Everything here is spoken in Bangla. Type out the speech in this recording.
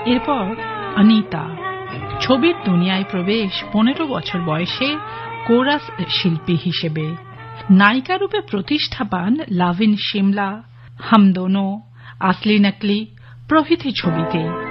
এরপর অনিতা, ছবির দুনিয়ায় প্রবেশ 15 বছর বয়সে কোরাস শিল্পী হিসেবে। নায়িকা রূপে প্রতিষ্ঠা পান লাভ ইন সিমলা, হাম দোনো, আসলি নকলি প্রভৃতি ছবিতে।